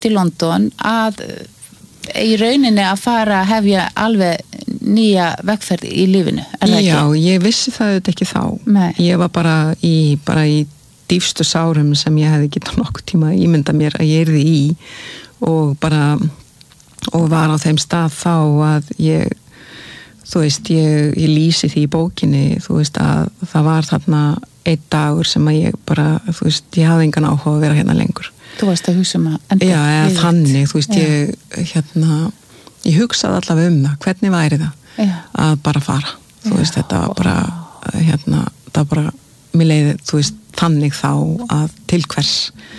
til London að í rauninni að fara að hefja alveg nýja vegferð í lífinu, það ekki? Já, ég vissi það auðvitað ekki þá. Nei. Ég var bara í dýfstu sárum sem ég hefði getað nokkuð tíma ímynda mér að ég yrði í og var á þeim stað þá að ég lýsi því í bókinni, að það var þarna einn dagur sem að ég bara, ég hafði engan áhuga að vera hérna lengur. Þú varst að hugsa að enda Já, þannig, ég hugsaði allavega það, hvernig væri það að bara fara, þetta var bara, það var bara, mér leiði, þannig þá að til hvers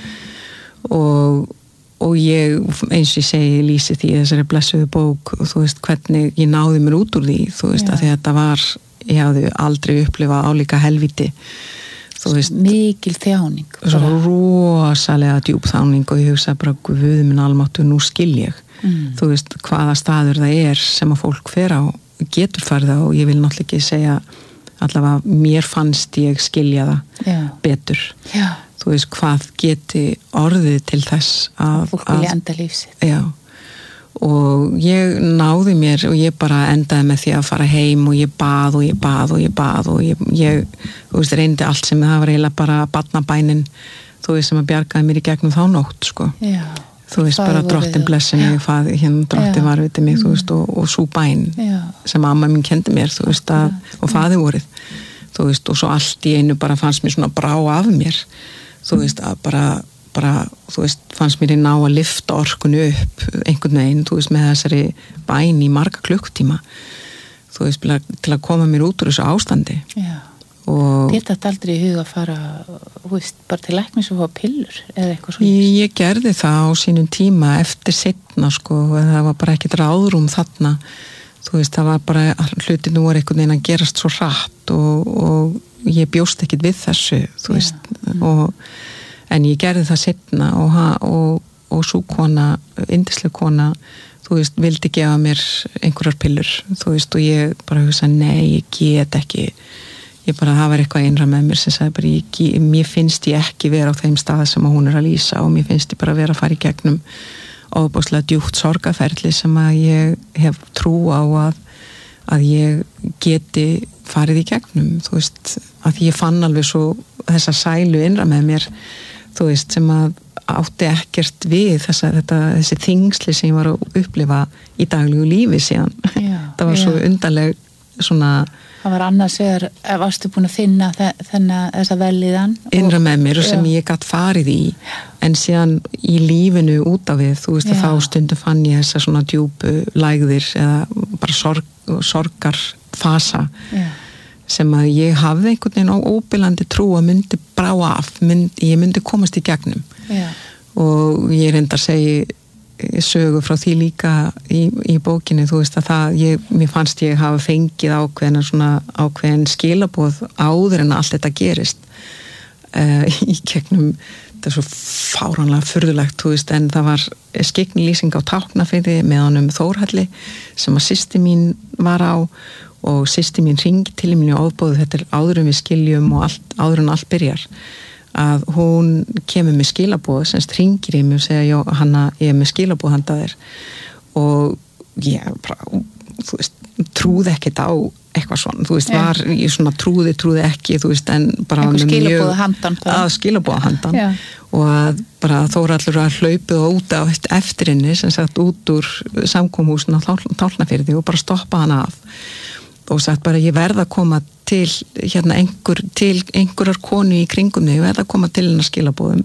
og ég, eins og ég segi, lýsi því þessari blessuðu bók, hvernig ég náði mér út úr því, að þetta var, ég hafði aldrei upplifað álíka helvíti, mikil þjáning. Svo rosalega djúp þjáning og ég hugsaði bara, Guð minn almáttugur, nú skil ég, hvaða staður það er sem að fólk fer á, getur farið á og ég vil náttúrulega ekki segja, allavega mér fannst ég skilja það betur. Já. Hvað geti orðið til þess að fólk vilja enda lífsitt. Já, og ég náði mér og ég bara endaði með því að fara heim og ég bað og ég reyndi allt sem það var eiginlega bara barnabænin, sem að bjargaði mér í gegnum þá nótt, Já. Bara drottin blessi mig, drottin var við mig, og sú bæn sem amma mín kendi mér, og faði vorið, og svo allt í einu bara fannst mér svona brá af mér, að bara fannst mér í ná að lyfta orkunu upp einhvern veginn, með þessari bæn í marga klukkutíma, til að koma mér út úr þessu ástandi. Já. Þetta aldrei í huga að fara, bara til læknis og fá pillur eða eitthvað svona? Ég gerði það á sínum tíma eftir seinna, það var bara ekkert ráðrúm þarna, það var bara, hluti nú var einhvern veginn að gerast svo hratt og ég bjóst ekkert við þessu, en ég gerði það seinna og svo kona, yndisleg kona, vildi gefa mér einhverjar pillur, og ég bara hugsa, nei, ég get ekki, ég bara, það var eitthvað innra með mér sem sagði bara, mér finnst ég ekki vera á þeim stað sem hún er að lýsa og mér finnst ég bara vera að fara í gegnum ofboðslega djúpt sorgarferli sem að ég hef trú á að ég geti farið í gegnum, að ég fann alveg svo þessa sælu innra með mér, sem að átti ekkert við þessi þingsli sem ég var að upplifa í daglegu lífi síðan. Það var svo undarleg svona. Það var annars vegar, varstu búin að finna þessa velíðan? Innra með mér og sem ég gat farið í, en síðan í lífinu út af við, að þá stundum fann ég þessa svona djúpu lægðir eða bara sorgarfasa sem að ég hafði einhvern veginn á óbilandi trú að myndi brá af, ég myndi komast í gegnum. Og ég reyndar segi sögu frá því líka í bókinni, að mér fannst ég hafa fengið ákveðin skilaboð áður en allt þetta gerist í gegnum, þetta er svo fáránlega furðulegt, en það var skyggni-lýsing á Tálknafirði með honum Þórhalli sem að systir mín var á og systir mín hringi til mín og ofboðið, þetta er áður en við skiljum og áður en allt byrjar, að hún kemur með skilaboð, semst hringir í mig og segja, Hanna, ég er með skilaboð handa þér og ég bara, trúði ekkert á eitthvað svona, var ég svona trúði ekki, en bara skilaboða handan og að bara Þórhallur að hlaupið út á eftir henni, sem sagt út úr samkomhúsinu á Tálknafirði og bara stoppa hana af og sagt bara, ég verð að koma til einhverjar konu í kringum mig, ég verð að koma til hennar skilaboðum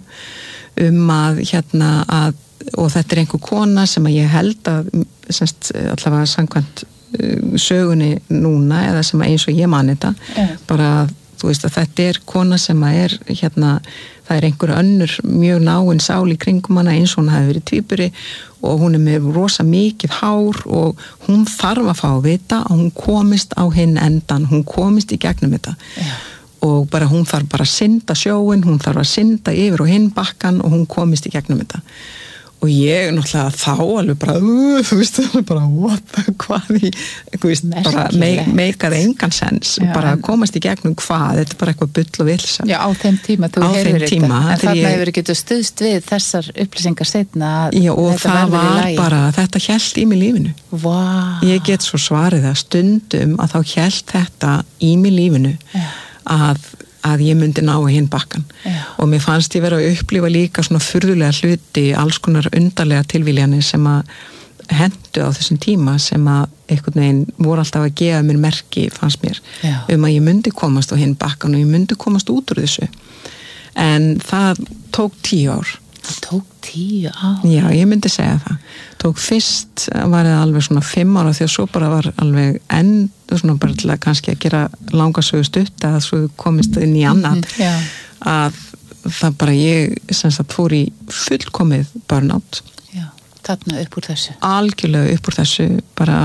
að og þetta er einhver kona sem að ég held að allavega samkvæmt sögunni núna eða sem eins og ég man þetta bara að þetta er kona sem að er það er einhver önnur mjög náin sál í kringum hana eins og hún hafi verið tvíburi og hún er með rosa mikið hár og hún þarf að fá að vita að hún komist á hinn endan, hún komist í gegnum þetta og bara hún þarf bara að synda sjóin, hún þarf að synda yfir og hinn bakkan og hún komist í gegnum þetta og ég náttúrulega þá alveg bara þú veist, bara hvað bara meikaði engan sens bara komast í gegnum hvað, þetta bara eitthvað bull og vilsa. Já, á þeim tíma þú heyrðir þetta, en þarna hefur getur stuðst við þessar upplýsingar seinna já, og það var bara, þetta hélt í mig lífinu. Wow. Ég get svo svarið að stundum að þá hélt þetta í mig lífinu að ég myndi ná hinn bakkan og mér fannst ég vera að upplifa líka svona furðulega hluti, alls konar undarlega tilvíljanir sem að hendu á þessum tíma sem að einhvern veginn voru alltaf að gefa mér merki fannst mér að ég myndi komast á hinn bakkan og ég myndi komast út úr þessu en það tók 10 ár. Það tók 10 ár? Já, ég myndi segja það. Tók fyrst var það alveg svona 5 ára því að svo bara var alveg svona bara til að kannski að gera langasögu stutt að svo komist inn í annað að það bara ég sem sagt fór í fullkomið burnout. Já, þarna upp úr þessu. Algjörlega upp úr þessu bara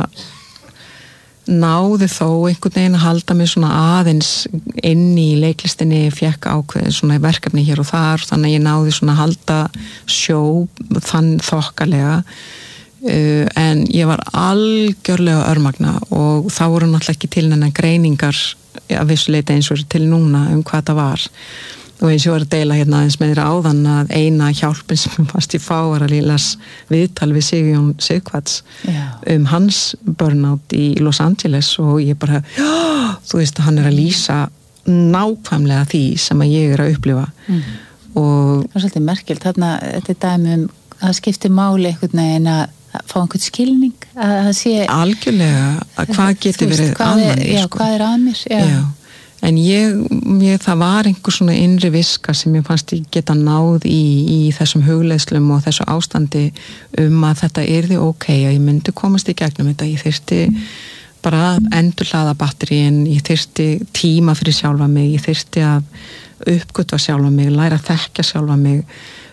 náði þó einhvern veginn að halda mig svona aðeins inn í leiklistinni, fekk ákveð svona verkefni hér og þar, þannig að ég náði svona að halda sjó þann þokkalega en ég var algjörlega örmagna og þá voru náttúrulega ekki til neina greiningar að vissuleita eins og til núna hvað það var og eins og var að deila hérna aðeins með þér áðan að eina hjálpin sem fast ég fá var að las viðtal við Sigurjón Sighvats hans burnout í Los Angeles og ég bara, þú veist hann að lýsa nákvæmlega því sem að ég að upplifa og það svolítið merkilt, þarna þetta dæmi að skipti máli einhvern veginn að fá einhvern skilning að sé algjörlega, að hvað getur verið að manni hvað að mér en það var einhver svona innri viska sem ég fannst ég geta náð í þessum hugleiðslum og þessu ástandi að þetta yrði ok, að ég myndi komast í gegnum þetta, ég þyrfti bara að endurhlaða batteríin, ég þyrfti tíma fyrir sjálfa mig, ég þyrfti að uppgötva sjálfa mig, læra að þekkja sjálfa mig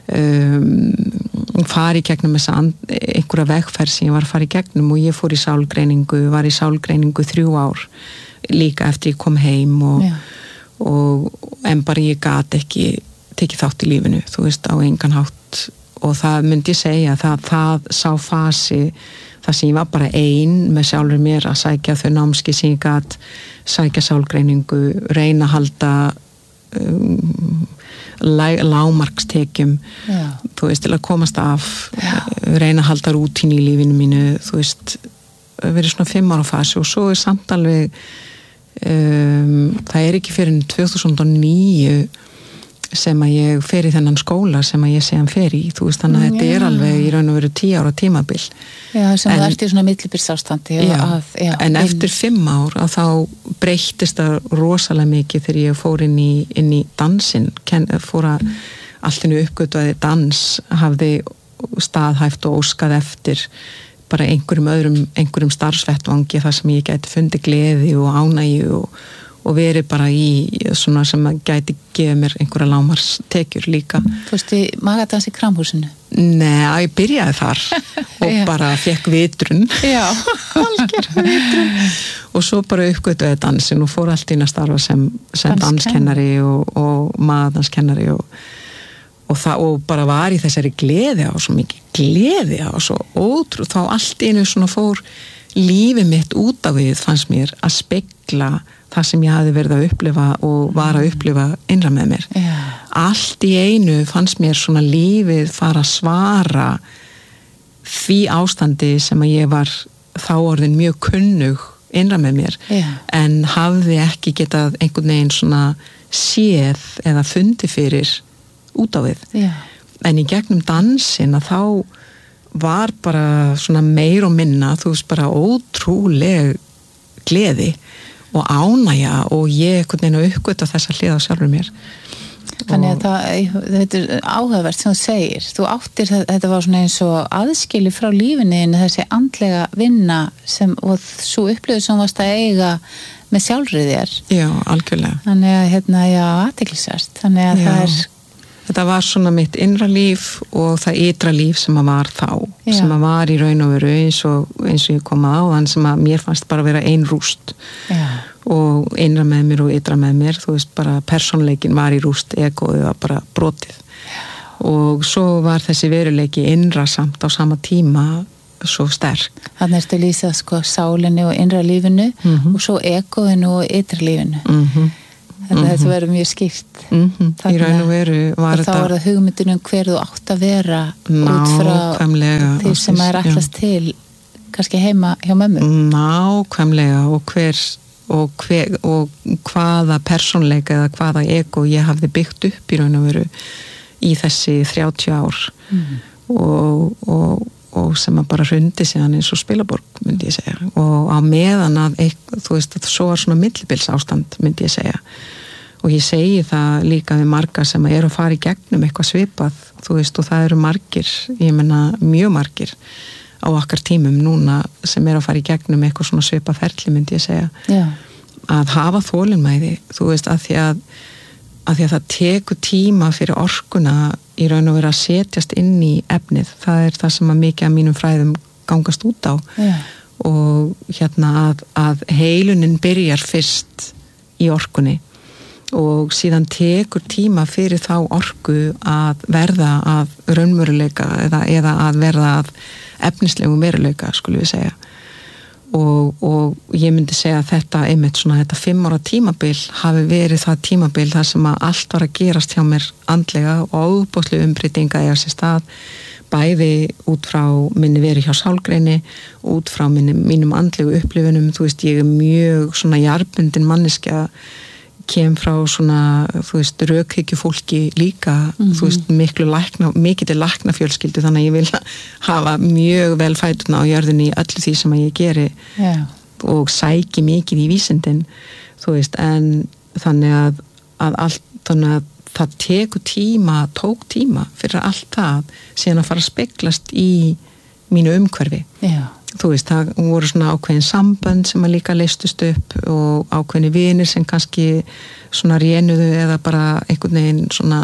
fara í gegnum þessa einhverja vegferð sem ég var að fara í gegnum og ég fór í sálgreiningu, var í sálgreiningu 3 ár líka eftir ég kom heim en bara ég gat ekki tekið þátt í lífinu, þú veist, á engan hátt og það myndi ég segja það sá fasi það sem ég var bara ein með sjálfur mér að sækja þau námski sem ég gat sækja sálgreiningu, reyna að halda lágmarkstekjum þú veist, til að komast af reyna að halda rútín í lífinu mínu þú veist, verið svona 5 ára fasi og svo samt alveg það ekki fyrir 2009 sem að ég fer í þennan skóla sem að ég sé hann fer í, þú veist, þannig að þetta alveg í raun og veru 10 ára tímabil sem það eftir svona millibilsástandi en eftir 5 ár að þá breyttist það rosalega mikið þegar ég fór inn í dansin fór að allinu uppgötvaði dans hafði staðhæft og óskað eftir bara einhverjum starfsvettvangi þar sem ég gæti fundið gleði og ánægju og verið bara í svona sem gæti gefa mér einhverja lágmarkstekjur líka. Þú veist í magadans í Kramhúsinu? Nei, ég byrjaði þar og bara fekk vitrun. Já, algjör vitrun. Og svo bara uppgötvaði dansin og fór allt inn að starfa sem danskennari og magadanskennari og bara var í þessari gleði á svo mikið gleði á svo ótrú þá allt einu svona fór lífið mitt út af við fannst mér að spegla það sem ég hafði verið að upplifa og var að upplifa innra með mér allt í einu fannst mér svona lífið fara að svara því ástandi sem að ég var þá orðin mjög kunnug innra með mér en hafði ekki getað einhvern veginn svona séð eða fundið fyrir út á við en í gegnum dansin að þá var bara svona meir og minna þú veist bara ótrúleg gleði og ánægja og ég einhvern veginn að uppgöta þessa hlið á sjálfur mér Þannig að þetta áhugavert sem þú segir þú áttir þetta var svona eins og aðskili frá lífinni þessi andlega vinna og svo upplifðu sem varst að eiga með sjálfrið þér Já, algjörlega Þannig að athyglisvert þannig að það Þetta var svona mitt innra líf og það ytra líf sem að var þá sem að var í raun og veru eins og ég kom á þann sem að mér fannst bara vera ein rúst og innra með mér og ytra með mér þú veist bara persónleikin var í rúst egoið var bara brotið og svo var þessi veruleiki innra samt á sama tíma svo sterk. Þannig ertu að lýsa sko sálinni og innra lífinu og svo egoinu og ytra lífinu. Þetta verður mjög skýrt. Í raun og veru var þetta... Og þá er það hugmyndin hver þú átt að vera út frá því sem er ætlast til kannski heima hjá mömmu. Nákvæmlega og hvaða persónleika eða hvaða ego ég hafði byggt upp í raun og veru í þessi 30 ár og sem að bara hrundi síðan eins og spilaborg myndi ég segja og á meðan að þú veist að svo var svona millibils ástand myndi ég segja og ég segi það líka við marga sem eru að fara í gegnum eitthvað svipað þú veist og það eru margir, ég meina mjög margir á okkar tímum núna sem eru að fara í gegnum eitthvað svona svipað ferli myndi ég segja að hafa þolinmæði þú veist að því að það tekur tíma fyrir orkuna í raun og vera að setjast inn í efnið, það er það sem að mikið af mínum fræðum gangast út á og hérna að heilunin byrjar fyrst í orkunni og síðan tekur tíma fyrir þá orku að verða að raunveruleika eða að verða að efnislegum veruleika skulum við segja og ég myndi segja að þetta einmitt svona þetta 5 ára tímabil hafi verið það tímabil þar sem að allt var að gerast hjá mér andlega og óbúslega umbreytinga eiga sér stað bæði út frá minni verið hjá sálgreini út frá mínum andlegu upplifunum þú veist ég mjög svona jarðbundin manneskja kem frá svona, þú veist, rökhyggju fólki líka, þú veist, mikið læknafjölskyldu, þannig að ég vil hafa mjög vel fæturna á jörðinni í öllu því sem að ég geri og sæki mikið í vísindin, þú veist, en þannig að allt, þannig að það tók tíma fyrir allt það, síðan að fara að speglast í mínu umhverfi. Þú veist, það voru svona ákveðin sambönd sem að líka leystust upp og ákveðin vinir sem kannski svona rénuðu eða bara einhvern veginn svona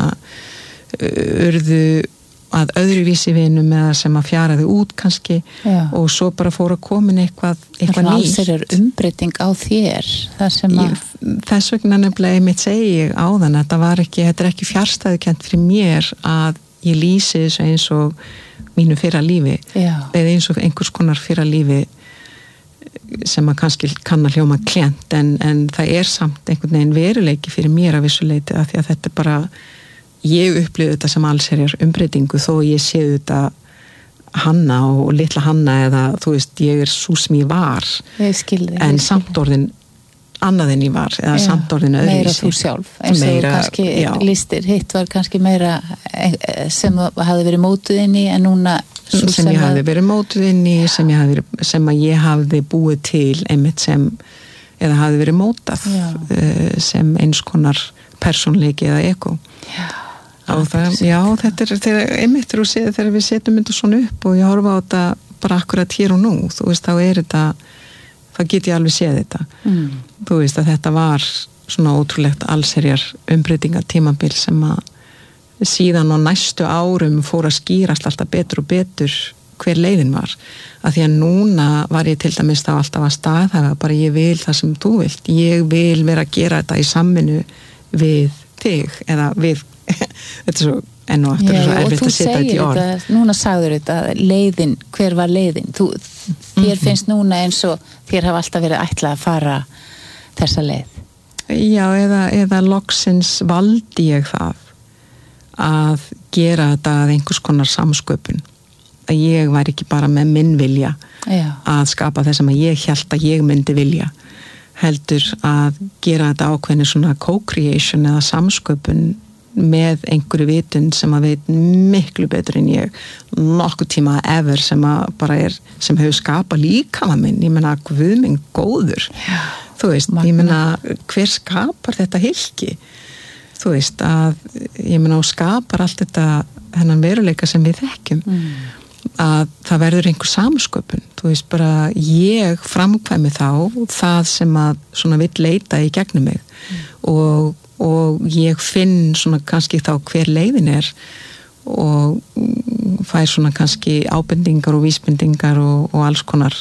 urðu að öðruvísi vinum eða sem að fjaraðu út kannski og svo bara fóru að komin eitthvað nýtt. Alls er umbreyting á þér þess vegna nefnilega einmitt segi ég áðan að þetta er ekki fjarstæðukennt fyrir mér að ég lýsi þessu eins og mínu fyrra lífi eða eins og einhvers konar fyrra lífi sem að kannski kann að hljóma klent en það er samt einhvern veginn veruleiki fyrir mér að vissu leyti af því að þetta er bara ég upplifði þetta sem allsherjar umbreytingu þó ég sé þetta Hanna og litla Hanna eða þú veist ég er sú sem ég var en samt orðin annað en ég var eða samt orðinu öðruvísi. Meira þú sjálf eins og kannski listir hitt var kannski meira sem hafði verið mótuð inn í en núna sem ég hafði verið mótuð inn í sem að ég hafði búið til einmitt sem eða hafði verið mótað sem eins konar persónleiki eða ego og þetta er einmitt þegar við setjum þetta svona upp og ég horfa á þetta bara akkurat hér og nú þú veist þá er þetta það get ég alveg séð þetta þú veist að þetta var svona ótrúlegt allsherjar umbreytingatímabil sem að síðan á næstu árum fór að skýrast alltaf betur og betur hver leiðin var að því að núna var ég til dæmis þá alltaf að staðhæfa bara ég vil það sem þú vilt ég vil vera að gera þetta í samvinnu við þig eða við þetta er svo enn og aftur svo erfitt að setja þetta í orð núna sagður þetta leiðin, hver var leiðin þér finnst núna eins og þér hafa alltaf verið ætlað að fara þessa leið eða loksins valdi ég það að gera þetta að einhvers konar samsköpun að ég væri ekki bara með minn vilja að skapa þess að ég hélt að ég myndi vilja heldur að gera þetta ákveðni svona co-creation eða samsköpun með einhverju vitund sem að veit miklu betur en ég nokkuð tíma ever sem að bara sem hefur skapað líkama minn ég meina guð minn góður þú veist, ég meina hver skapar þetta hylki þú veist að ég meina og skapar allt þetta hennan veruleika sem við þekkjum að það verður einhver samsköpun þú veist bara ég framkvæmi þá það sem að svona vill leita í gegnum mig og ég finn svona kannski þá hver leiðin er og fær svona kannski ábendingar og vísbendingar og alls konar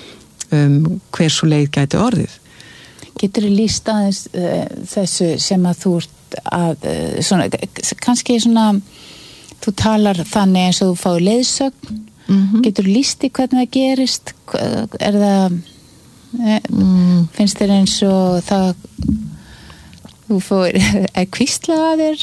hver svo leið gæti orðið. Getur þú lýst aðeins þessu sem að þú ert að svona, kannski svona þú talar þannig eins og þú fáir leiðsögn, getur lýst í hvernig það gerist, það finnst þér eins og það þú fór hvíslaða þér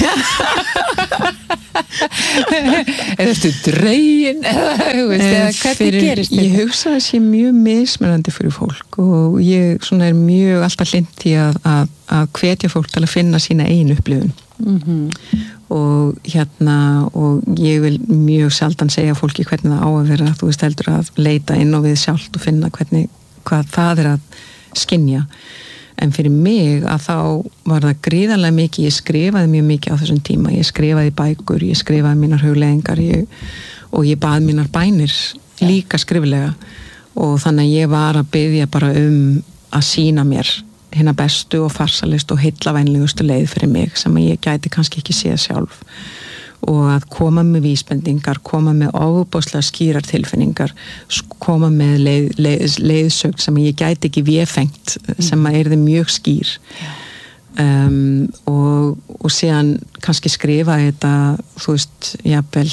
eða ertu dregin eða hvernig gerist þetta? Ég hugsa að það sé mjög mismunandi fyrir fólk og ég svona er mjög alltaf hlynnt í að hvetja fólk til að finna sína eigin upplifun og og ég vil mjög sjaldan segja fólki hvernig það á að vera, þú veist heldur að leita inn og við sjálft og finna hvað það að skynja. En fyrir mig að þá var það gríðarlega mikið, ég skrifaði mjög mikið á þessum tíma, ég skrifaði bækur, ég skrifaði mínar hugleiðingar og ég bað mínar bænir líka skriflega og þannig að ég var að biðja bara að sýna mér hina bestu og farsalist og heillavænlegustu leið fyrir mig sem ég gæti kannski ekki séð sjálf og að koma með vísbendingar, koma með ofboðslega skýrar tilfinningar, koma með leiðsögn sem ég gæti ekki véfengt, sem að yrði mjög skýr og síðan kannski skrifa þetta, þú veist, jafnvel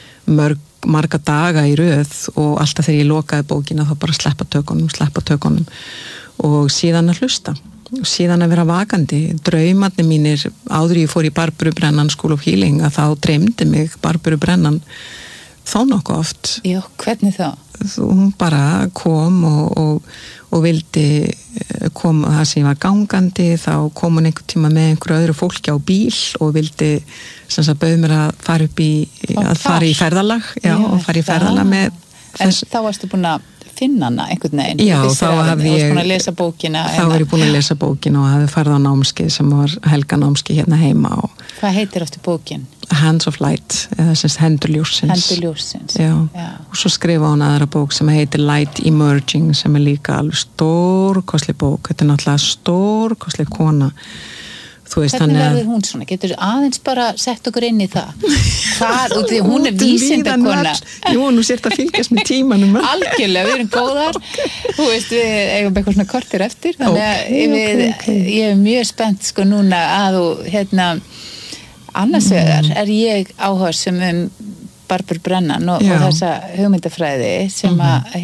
marga daga í röð og alltaf þegar ég lokaði bókina þá bara sleppa tökunum og síðan að hlusta og síðan að vera vakandi. Draumarnir mínir áður ég fór í Barburu Brennan School of Healing að þá dreymdi mig Barburu Brennan þó nokkuð oft. Já, hvernig þá? Hún bara kom og vildi koma það sem ég var gangandi, þá kom hún einhvern tíma með einhverju öðru fólki á bíl og vildi sem sagt bauð mér að fara upp í að fara í ferðalag, og fara í ferðalag með þess. En þá varstu búin að finna hana einhvern veginn. Já, þá hafði ég búin að lesa bókina. Þá var ég búin að lesa bókina og hafði farið á námskeið sem var helganámskeið hérna heima. Hvað heitir aftur bókin? Hands of Light, eða semst Hendur ljóssins. Hendur ljóssins. Já. Og svo skrifa hún aðra bók sem heitir Light Emerging sem er líka alveg stórkostleg bók. Þetta er náttúrulega stórkostleg kona. Hvernig verður hún svona? Getur aðeins bara sett okkur inn í það? Hvað, og því hún er vísindakona. Jú, nú sért að fylgjast með tímanum. Algjörlega, við erum góðar. Þú veist, við eigum eitthvað svona kortir eftir. Þannig að ég er mjög spennt sko núna að þú, annars vegar er ég áhugasum Barburu Brennan og þessa hugmyndafræði sem að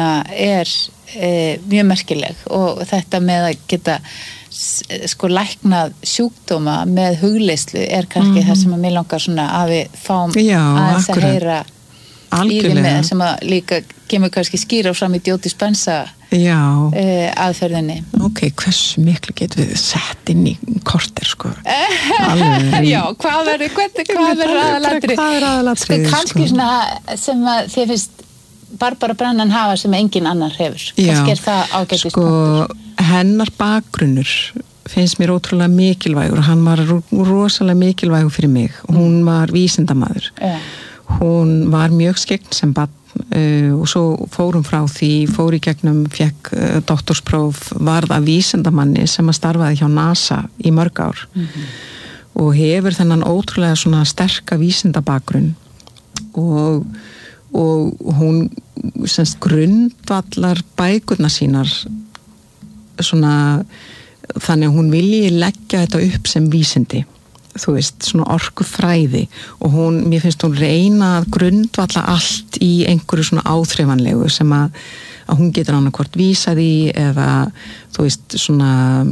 er mjög merkileg og þetta með að geta sko læknað sjúkdóma með hugleyslu er kannski það sem að mér langar svona að við fáum aðeins að heyra í því með sem að líka kemur kannski skýra fram í Joe Dispenza aðferðinni. Ok, hversu miklu getum við sett inn í korter sko? Já, hvað verður aðalatrið? Sko kannski svona sem að þér finnst Barbara Brennan hafa sem engin annar hefur. Kannski er það ágætis punktur. Hennar bakgrunnur finnst mér ótrúlega mikilvægur og hann var rosalega mikilvægur fyrir mig. Hún var vísindamaður. Hún var mjög skyggn sem barn og svo fór hún frá því, fór í gegnum, fekk doktorspróf, varð af vísindamanni sem að starfaði hjá NASA í mörg ár og hefur þennan ótrúlega svona sterka vísindabakgrunn og hún semst grundvallar bækurnar sínar svona þannig að hún vilji leggja þetta upp sem vísindi, þú veist, svona orkufræði og mér finnst hún reyna að grundvalla allt í einhverju svona áþreifanlegu sem að hún getur annarkvort vísað í eða þú veist svona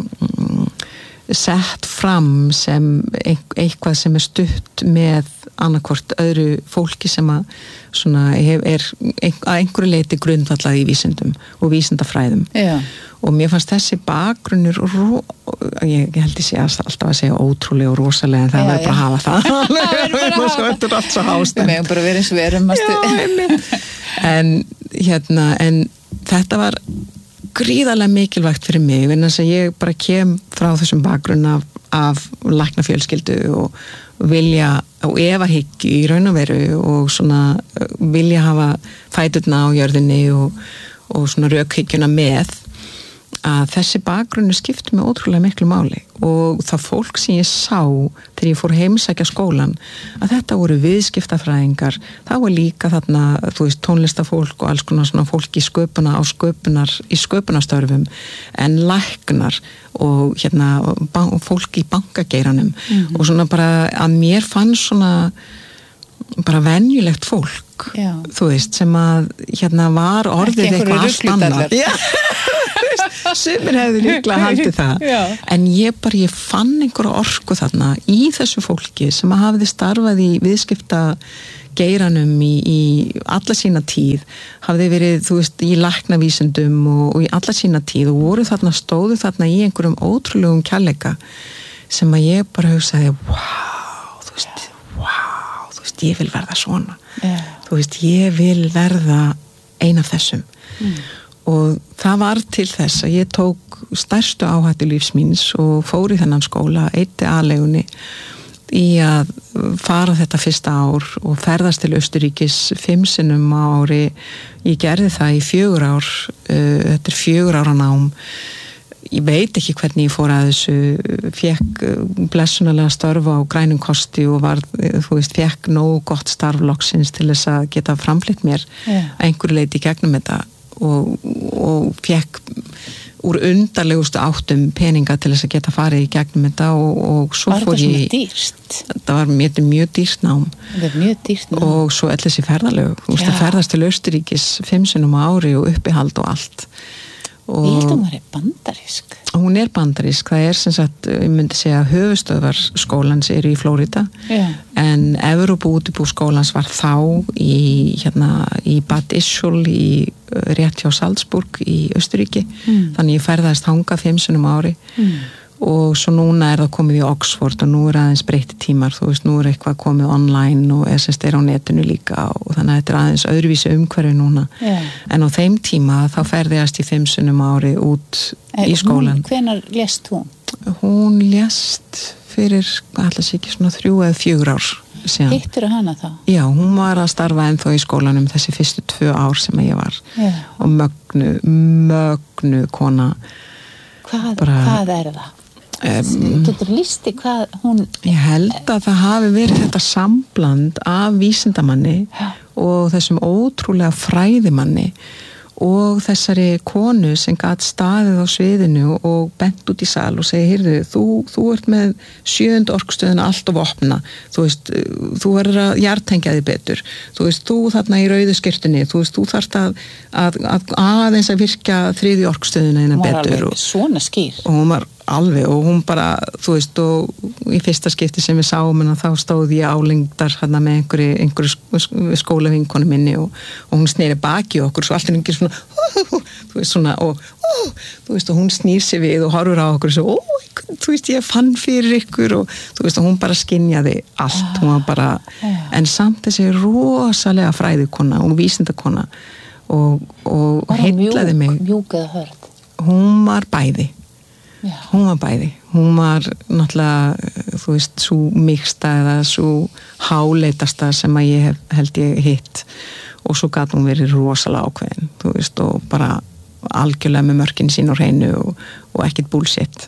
sett fram sem eitthvað sem er stutt með annarkvort öðru fólki sem að svona er að einhverju leiti grundvallað í vísindum og vísindafræðum. Og mér fannst þessi bakgrunnur ég held ég sé alltaf að segja ótrúlega og rosalega en það verður bara að hafa það og svo eftir allt svo hástend. Við megum bara verið eins og við erum en þetta var gríðarlega mikilvægt fyrir mig en þess að ég bara kem frá þessum bakgrunn af læknafjölskyldu og vilja og efahyggju í raun og veru og svona vilja hafa fæturna á jörðinni og svona rökhyggjuna með að þessi bakgrunni skipti mig ótrúlega miklu máli og það fólk sem ég sá þegar ég fór heimsækja skólan að þetta voru viðskiptafræðingar þá var líka þarna, þú veist, tónlistafólk og alls konar svona fólk í sköpunarstörfum en læknar og fólk í bankageiranum og svona bara að mér fann svona bara venjulegt fólk, þú veist, sem að hérna var orðið eitthvað allt annað. Sumir hefðu líklega haldið það. En ég fann einhverja orku þarna í þessu fólki sem að hafði starfað í viðskipta geiranum í alla sína tíð, hafði verið, þú veist, í læknavísindum og í alla sína tíð og stóðu þarna í einhverjum ótrúlegum kærleika sem að ég bara hugsaði, þú veist, ég vil verða svona. Þú veist, ég vil verða ein af þessum. Og það var til þess að ég tók stærstu áhættu lífs míns og fór í þennan skóla, eyddi aðleigunni í að fara þetta fyrsta ár og ferðast til Austurríkis 5 sinnum á ári. Ég gerði það í 4 ár, þetta 4 ára nám. Ég veit ekki hvernig ég fór að þessu, fékk blessunarlega störf á grænum kosti og fékk nógu gott starf loksins til þess að geta framflytt mér að einhverju leyti í gegnum þetta og fékk úr undarlegustu áttum peninga til þess að geta farið í gegnum þetta og svo fór ég... Var þetta svona dýrt? Það var mjög dýrt nám. Það mjög dýrt nám. Og svo allir þessi ferðalög, þú veist, að ferðast til Austurríkis 5 sinnum á ári og uppihald og allt. Ég held að hún bandarísk. Hún bandarísk, það sem sagt, ég myndi segja höfuðstöðvar skólans eru í Flórida, en Evrópu-útibú skólans var þá í Bad Ischl rétt hjá Salzburg í Austurríki, þannig ég ferðaðist þangað 5 sinnum á ári og svo núna það komið í Oxford og nú aðeins breytti tímar, þú veist, nú eitthvað komið online og SSD á netinu líka og þannig að þetta aðeins öðruvísi umhverfi núna. En á þeim tíma þá ferðast ég 5 sinnum á ári út í skólan. Hvenær lést hún? Hún lést fyrir, alls ekki svona 3 eða 4 ár síðan. Hittirðu hana þá? Já, hún var að starfa ennþá í skólanum þessi fyrstu 2 ár sem ég var. Og mögnu kona. Hvað það? Getur listi hvað hún... Ég held að það hafi verið þetta sambland af vísindamanni og þessum ótrúlega fræðimanni og þessari konu sem gat staðið á sviðinu og bent út í sal og segi, heyrðu, þú ert með 7. orkustöðina allt of opna, þú veist, þú verður að jartengja þig betur, þú veist, þú þarna í rauðu skyrtunni, þú veist, þú þarft að aðeins að virkja 3. orkustöðina innan betur. Hún var alveg svona skýr. Og hún var alveg, og hún bara, þú veist, og í fyrsta skipti sem við sáum hennar þá stóð ég álengdar hérna með einhverju skólavinkonu minni og hún sneri baki okkur svo allt enginn svona, þú veist, svona og þú veist, og hún snýr sig við og horfur á okkur og svo, þú veist, ég fann fyrir ykkur og þú veist, og hún bara skynjaði allt, hún var bara en samt þessi rosalega fræðikona og vísindakona og heillaði mig. Mjúk eða hörð? Hún var bæði. Hún var náttúrulega, þú veist, svo mixta eða svo háleitasta sem að ég held ég hitt og svo gat hún verið rosalega ákveðin, þú veist, og bara algjörlega með mörkin sín á hreinu og ekkert bullshit.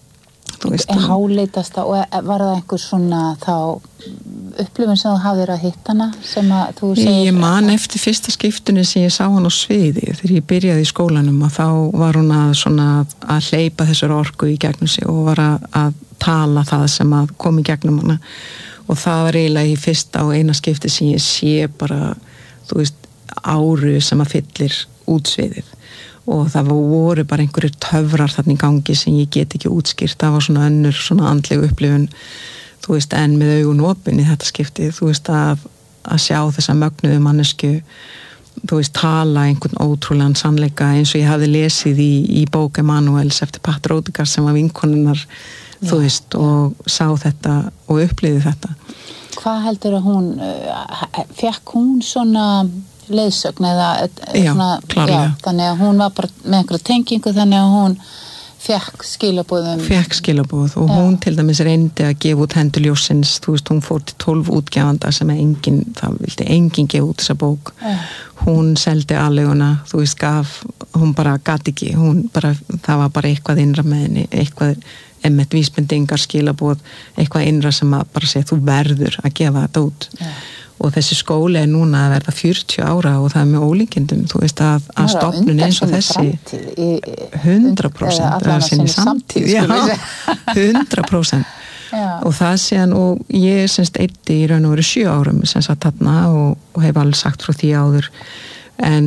Háleitasta, og var það einhver svona þá upplifun sem þú hafðir að hitta hana sem að þú segir? Ég man eftir fyrsta skiptunni sem ég sá hann á sviði þegar ég byrjaði í skólanum og þá var hún að hleypa þessar orku í gegnum sig og var að tala það sem að kom í gegnum hana og það var eiginlega í fyrsta og eina skipti sem ég sé bara, þú veist, áru sem að fyllir útsviðið og það voru bara einhverjir töfrar þarna í gangi sem ég get ekki útskýrt, það var svona önnur svona andleg upplifun, þú veist, en með augun opin í þetta skipti, þú veist, að sjá þessa mögnuðu mannesku, þú veist, tala einhvern ótrúlegan sannleika eins og ég hafði lesið í bók Emanuels eftir Pat Rodegar sem var vinkonunnar, þú veist, og sá þetta og upplifði þetta. Hvað heldur að hún, fékk hún svona leiðsögn eða svona, þannig að hún var bara með einhverja tengingu þannig að hún fékk skilaboð og hún til dæmis reyndi að gefa út Hendur ljóssins, þú veist, hún fór til 12 útgefanda sem það vildi enginn gefa út þessa bók hún seldi aðleguna, þú veist, hún bara gat ekki, það var bara eitthvað innra með henni, eitthvað einmitt vísbendingar, skilaboð, eitthvað innra sem að bara segja, þú verður að gefa þetta út og þessi skóli núna að verða 40 ára og það með ólíkindum, þú veist, að stofnun eins og þessi 100% að sinni samtíð 100% og það síðan, og ég semst eyddi í raun og veru 7 árum semst að þarna og hef alveg sagt frá því áður en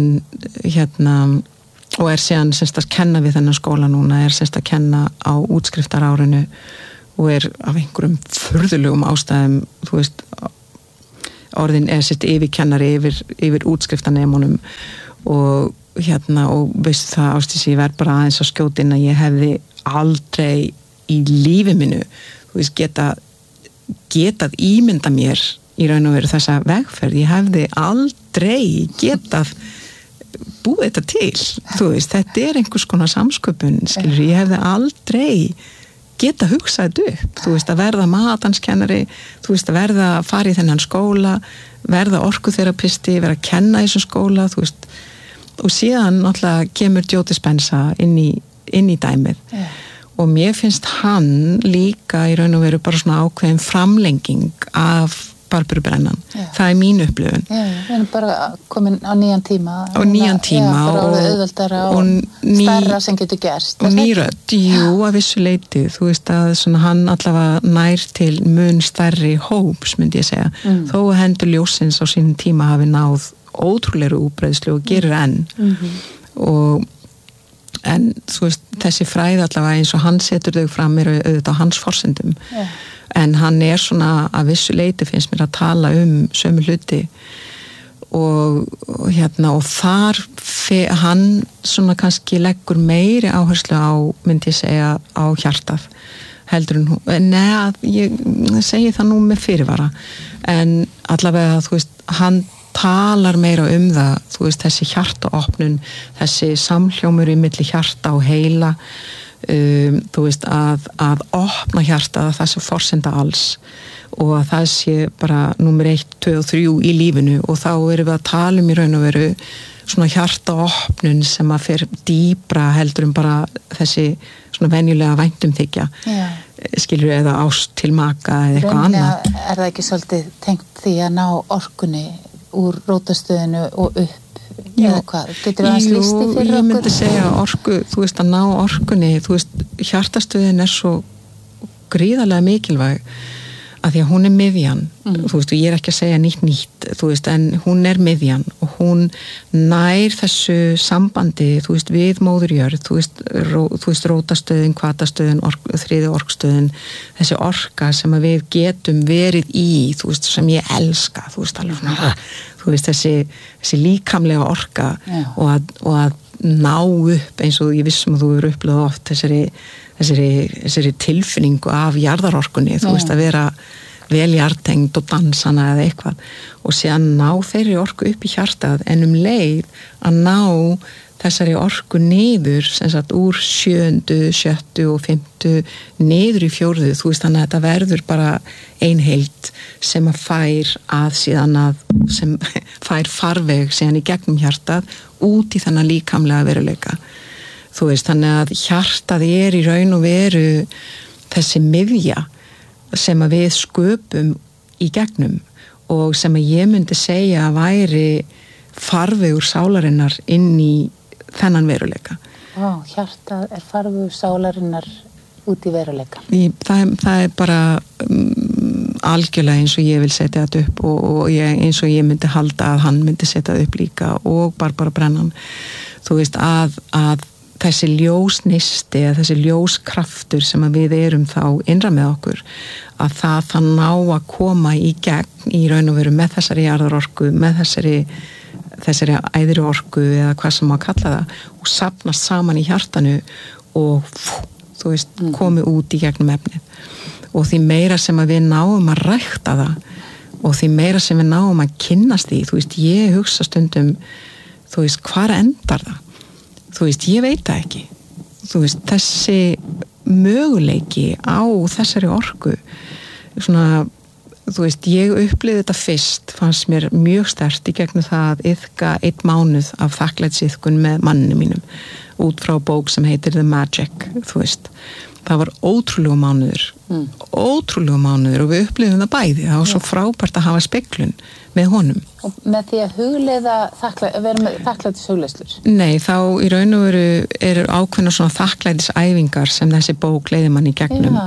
og síðan semst að kenna við þennan skóla núna, semst að kenna á útskriftarárinu og af einhverjum furðulegum ástæðum, þú veist orðin semst yfirkennari yfir útskriftanemunum og veistu það Ásdís, ég verð bara aðeins að skjóta inn að ég hefði aldrei í lífi minu, þú veist, getað ímynda mér í raun og veru þessa vegferð, ég hefði aldrei getað búið þetta til, þú veist, þetta einhvers konar samsköpun, skilur, ég hefði aldrei getað hugsað þetta upp, þú veist, að verða matanskennari, þú veist, að verða að fara í þennan skóla, verða orkuþerapisti, vera að kenna í þessum skóla, þú veist, og síðan náttúrulega kemur Joe Dispenza inn í dæmið og mér finnst hann líka í raun og veru bara svona ákveðin framlenging af Barböru Brennan. Það mín upplifun. Við erum bara komin á nýjan tíma. Á nýjan tíma og auðveldara og stærra sem getur gerst. Og nýrödd, að vissu leyti. Þú veist að svona hann allavega nær til mun stærri hóps, myndi ég segja. Þó að hendur ljósins á sínum tíma hafi náð ótrúlega útbreiðslu og gerir enn. En þú veist, þessi fræði allavega eins og hann setur þau fram auðvitað á hans forsendum. En hann svona að vissu leyti finnst mér að tala sömu hluti og þar hann svona kannski leggur meiri áherslu á, myndi ég segja, á hjartað heldur en hún, ég segi það nú með fyrirvara en allavega, þú veist, hann talar meira það, þú veist, þessi hjartaopnun, þessi samhljómur í milli hjarta og heila þú veist, að opna hjartað, að það sé forsenda alls og að það sé bara númer 1, 2 og 3 í lífinu og þá erum við að tala í raun og veru svona hjartaopnun sem að fer dýpra heldur bara þessi svona venjulega væntumþykja skilur eða ást til maka eða eitthvað annað. Er það ekki svolítið tengt því að ná orkunni úr rótastöðinu og upp eða hvað? Getur það að slýsti fyrir okkur? Ég myndi segja orku, þú veist að ná orkunni, þú veist hjartastöðin svo gríðarlega mikilvæg að því að hún miðjan, þú veist, og ég ekki að segja nýtt, þú veist, en hún miðjan og hún nær þessu sambandi, þú veist, við móður jörð, þú veist, rótastöðin, hvatastöðin, þriði orkstöðin, þessi orka sem að við getum verið í, þú veist, sem ég elska, þú veist, alveg svona, þú veist, þessi líkamlega orka og að ná upp eins og ég vissum að þú eru upplöðu oft þessari tilfinningu af jarðarorkunni, þú veist, að vera vel jarðtengd og dansana eða eitthvað og síðan ná þeirri orku upp í hjartað en leið að ná þessari orku niður sem sagt úr 7., 7. og 5. niður í 4. þú veist þannig að þetta verður bara einheild sem að sem fær farveg síðan í gegnum hjartað út í þennan líkamlega veruleika. Þú veist, þannig að hjartað í raun og veru þessi miðja sem að við sköpum í gegnum og sem að ég myndi segja að væri farvegur sálarinnar inn í þennan veruleika. Hjartað farvegur sálarinnar út í veruleika. Það bara algjörlega eins og ég vil setja þetta upp og eins og ég myndi halda að hann myndi setja þetta upp líka og Barböru Brennan. Þú veist að þessi ljósnisti eða þessi ljóskraftur sem að við erum þá innra með okkur að það ná að koma í gegn í raun og veru með þessari jarðarorku, með þessari æðri orku eða hvað sem maður kalla það og safnast saman í hjartanu og þú veist, komi út í gegnum efnið og því meira sem að við náum að rækta það og því meira sem við náum að kynnast því, þú veist, ég hugsa stundum þú veist, hvar endar það? Þú veist, ég veit það ekki. Þú veist, þessi möguleiki á þessari orku svona, þú veist, ég upplifði þetta fyrst, fannst mér mjög sterkt í gegnum það að iðka 1 mánuð af þakklætisiðkun með manninu mínum út frá bók sem heitir The Magic, þú veist. Það var ótrúlegu mánuður og við upplifðum það bæði. Það var svo frábært að hafa speglun með honum. Og með því að hugleiða vera með þakklætishugleiðslur? Nei, þá í raun og veru eru ákveðnar svona þakklætisæfingar sem þessi bók leiðir mann í gegnum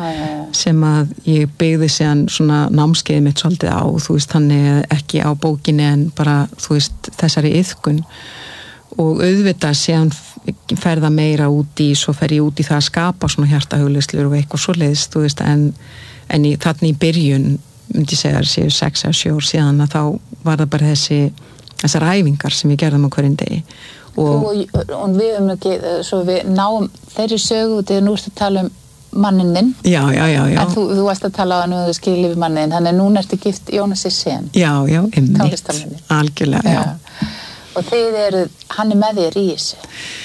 sem að ég byggði síðan svona námskeiði mitt svolítið á, þú veist, þannig ekki á bókinni en bara, þú veist, þessari iðkun og auðvitað síðan ferða meira út í, svo fer ég út í það að skapa svona hjartahugleiðslur og eitthvað svoleiðis, þú veist, en þannig í byrjun myndi ég segja séu 6 eða 7 ár síðan að þá var það bara þessar æfingar sem við gerðum á hverjum degi og við ekki, svo við náum þeirri sögu, þegar nú ertu að tala um manninn þinn. Já. En þú varst að tala á hann og þú skilji við manninn, þannig að núna ertu gift Jónasi Sen. Já, einmitt. Algjörlega, já. Og hann með þér í þessu?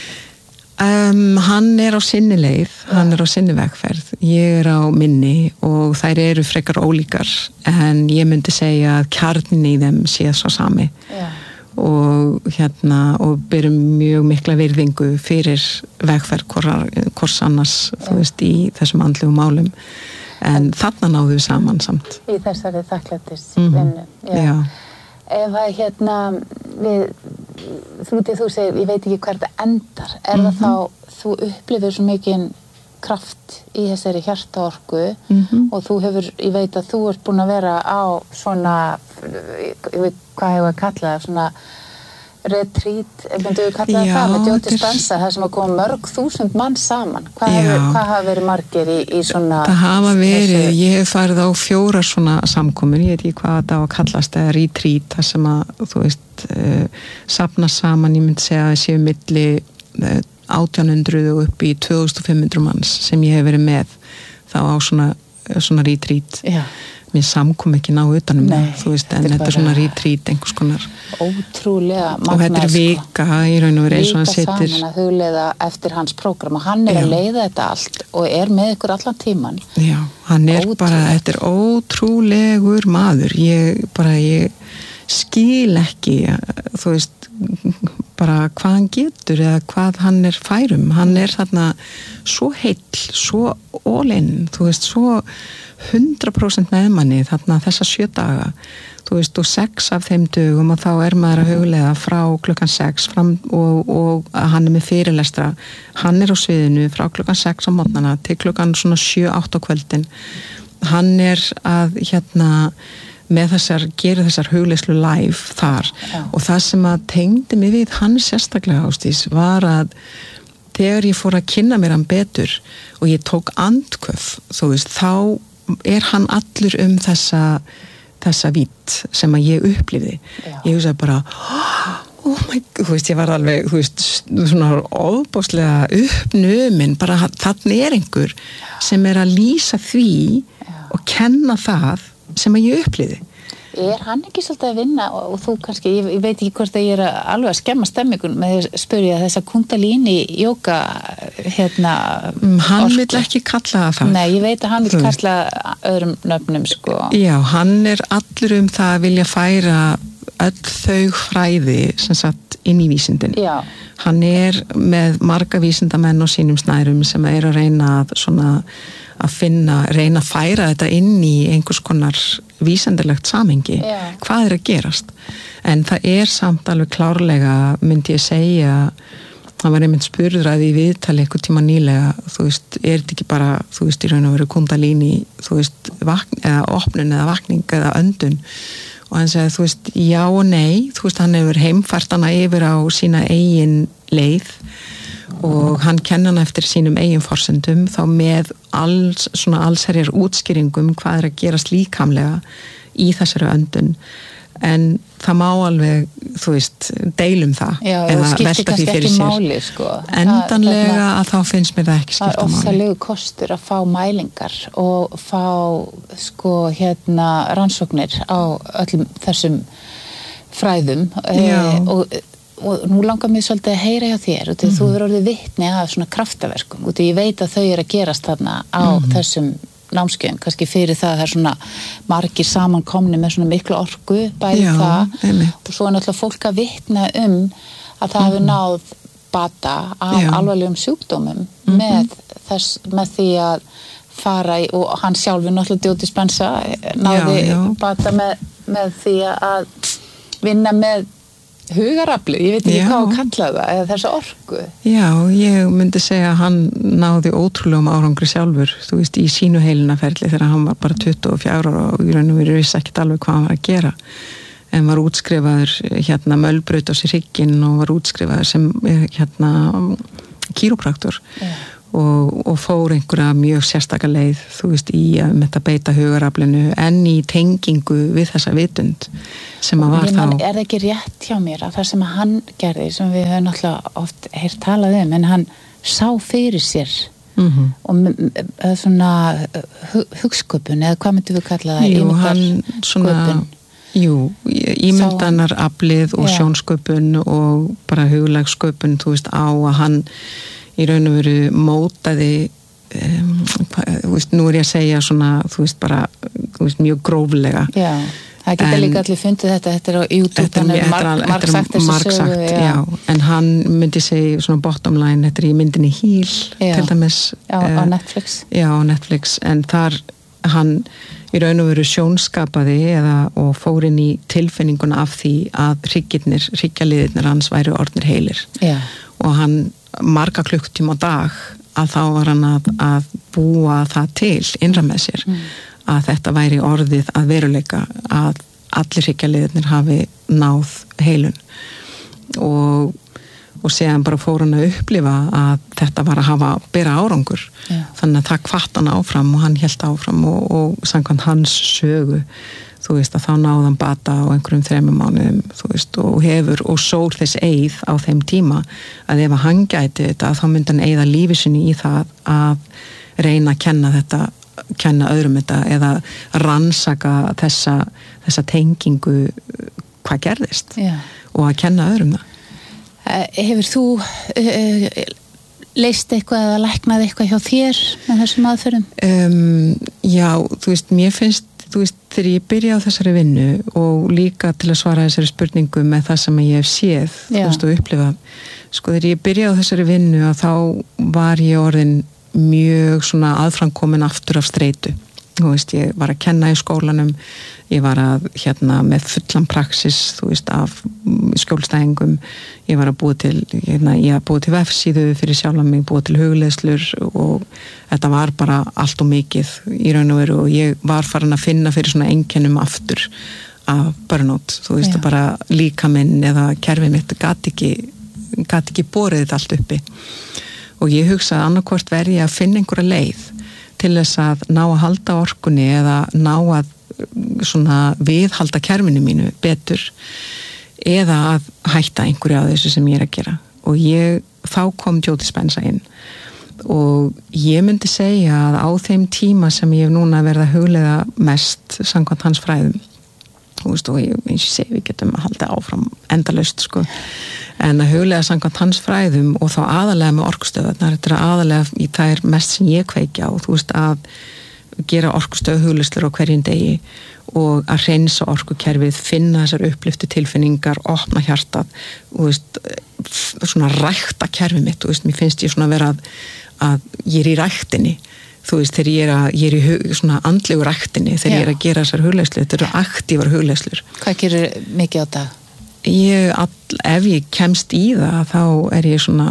Hann á sinni leið, hann á sinni vegferð. Ég á minni og þær eru frekar ólíkar, en ég myndi segja að kjarnin í þeim sé svo sami. Já. Og byrjum mjög mikla virðingu fyrir vegferð hvors annars, þú veist, í þessum andlegu málum, en þarna náðum við saman samt í þessari þakklætis vinnu. Já. Ef að þú segir, ég veit ekki hver þetta endar, það þá þú upplifir svo mikinn kraft í þessari hjartaorku og þú hefur, ég veit að þú ert búin að vera á svona, ég veit hvað hefur að kalla það, svona retreat, myndu við kalla það með Joe Dispenza, það sem að koma mörg þúsund mann saman. Hvað hafa verið margir í svona? Það hafa verið, ég hef farið á 4 svona samkomur, ég veit ekki hvað það á að kallast, eða retreat, það sem að, þú veist, safna saman, ég myndi segja að séu milli 1800 og upp í 2500 manns sem ég hef verið með þá á svona retreat. Já. Mér samkom ekki ná utanum það, þú veist, en þetta svona retreat einhvers konar. Ótrúlega magna. Og þetta vika í raun og verið eins og hann situr. Vika saman að hugleiða eftir hans prógram og hann að leiða þetta allt og með ykkur allan tíman. Já, hann bara, þetta ótrúlegur maður. Ég skil ekki, þú veist, bara hvað hann getur eða hvað hann færum. Hann þarna svo heill, svo all-in, þú veist, svo 100% með manni þarna þessa 7 daga, þú veist, og 6 af þeim dögum og þá maður að hugleiða frá klukkan 6 fram og hann með fyrirlestra, hann á sviðinu frá klukkan 6 á morgnana til klukkan svona 7-8 á kvöldin. Hann að með gera þessar hugleiðslu live þar og það sem að tengdi mig við hann sérstaklega, Ásdís, var að þegar ég fór að kynna mér hann betur og ég tók andköf, þú veist, þá hann allur þessa vídd sem að ég upplifði. Ég hugsaði bara oh my god, þú veist, ég var alveg, þú veist, svona ofboðslega uppnumin, bara þarna einhver sem að lýsa því og kenna það sem að ég upplifði. Hann ekki svolítið að vinna og þú kannski, ég veit ekki hvort að ég alveg að skemma stemmingun með að spyrja þessa kundalíni jóga hann vill ekki kalla það. Nei, ég veit að hann vill kalla öðrum nöfnum, sko. Já, hann allur það að vilja færa öll þau fræði sem sagt inn í vísindin. Já. Hann með marga vísindamenn og sínum snærum sem að reyna að svona reyna að færa þetta inn í einhvers konar vísindalegt samhengi. Hvað að gerast? En það samt alveg klárlega, myndi ég segja, það var einmitt spurður að í viðtali einhvern tíma nýlega, þú veist, þetta ekki bara, þú veist, í raun og veru kundalíni, þú veist, eða opnun eða vakning eða öndun, og hann segði, þú veist, já og nei, þú veist, hann hefur heimfært hana yfir á sína eigin leið og hann kenna hana eftir sínum eigin forsendum, þá með allsherjar útskýringum hvað að gerast líkamlega í þessari öndun, en það má alveg, þú veist, deilum það. Já, eða velta því fyrir sér. Máli, sko. Endanlega að þá finnst mér það ekki skipta máli. Það ofsalegu kostur að fá mælingar og fá, sko, rannsóknir á öllum þessum fræðum og nú langar mér svolítið að heyra hjá þér og þú verður orðið vitni af svona kraftaverkum og ég veit að þau að gerast þarna á þessum námskeiðum, kannski fyrir það svona margir samankomni með svona miklu orku bæði og svo náttúrulega fólk að vitna að það hefur náð bata af alvarlegum sjúkdómum með því að fara í, og hann sjálfur náttúrulega Joe Dispenza náði bata með því að vinna með hugarafli, ég veit ekki hvað að kalla það eða þessa orku. Já, ég myndi segja að hann náði ótrúlegum árangri sjálfur, þú veist, í sínu heilinaferli þegar hann var bara 24 ára og í raun og veru vissi ekkert alveg hvað hann var að gera, en var útskrifaður mölbraut á sér hrygginn og var útskrifaður sem kírópraktor. Og fór einhverja mjög sérstaka leið, þú veist, í að beita hugaraflinu en í tengingu við þessa vitund sem að var þá. Er það ekki rétt hjá mér að það sem hann gerði, sem við höfum náttúrulega oft heyrt talað en hann sá fyrir sér og svona hugsköpun, eða hvað myndum við kalla það? Jú, hann svona, ímyndanaraflið og sjónsköpun og bara huglægssköpun, þú veist, á að hann í raun og veru mótaði þú veist, nú ég að segja svona, þú veist, bara þú veist, mjög gróflega. Já, það geta líka allir fundið þetta er á YouTube, þannig margsagt þessu sögu. Já, en hann myndi segja svona bottom line, þetta í myndinni Heal, til dæmis. Já, á Netflix. Já, á Netflix, en þar hann í raun og veru sjónskapaði og fór inn í tilfinninguna af því að hryggjarliðirnir hans væru orðnir heilir. Já. Og hann marga klukktíma á dag að þá var hann að búa það til innra með sér að þetta væri orðið að veruleika að allir hryggjarliðirnir hafi náð heilun og séðan bara fór hann að upplifa að þetta var að bera árangur. Þannig að það hvatt hann áfram og hann hélt áfram og samkvæmt hans sögu, þú veist, að þá náðan bata á einhverjum 3 mánuðum, þú veist, og sól þess eið á þeim tíma að ef hann gæti þetta, þá myndi hann eyða lífi sinni í það að reyna að kenna öðrum þetta eða rannsaka þessa tengingu hvað gerðist og að kenna öðrum það. Hefur þú leist eitthvað eða læknað eitthvað hjá þér með þessum aðferðum? Já, þú veist, mér finnst þú veist, þegar ég byrja á þessari vinnu og líka til að svara þessari spurningu með það sem ég hef séð, þú veist, og upplifað, sko, þegar ég byrja á þessari vinnu að þá var ég orðin mjög svona aðframkomin aftur af streitu, þú veist, ég var að kenna í skólanum, ég var að með fullan praxis, þú veist, af skjólstæðingum, ég var að búa til vefsíðu fyrir sjálfa mig, búa til hugleiðslur og þetta var bara allt og mikið í raun og veru og ég var farin að finna fyrir svona einkennum aftur af burnout, þú veist, bara líkaminn eða kerfið mitt gat ekki borið þetta allt uppi og ég hugsaði annarkvort verði að finna einhverja leið til þess að ná að halda orkunni eða ná að svona viðhalda kerfinu mínu betur eða að hætta einhverju af þessu sem ég er að gera og þá kom Joe Dispenza inn og ég myndi segja að á þeim tíma sem ég hef núna verið að hugleiða mest samkvæmt hans fræðum og eins og segi við getum að halda áfram endalaust sko en að hugleiða samkvæmt hans fræðum og þá aðalega með orkustöðvarnar, þetta er aðalega í þær mest sem ég kveikja á, þú veist að gera orkustöð hugleiðslur á hverjum degi og að hreinsa orkukerfið, finna þessar uppliftu tilfinningar, opna hjartað og veist, svona rækta kerfið mitt, þú veist, mér finnst ég svona vera að ég er í ræktinni þú veist, þegar ég er í svona andlegu ræktinni, þegar ég er að gera þessar hugleiðslur, þetta eru aktívar hugleiðslur. Hvað gerir mikið á dag? Ef ég kemst í það, þá er ég svona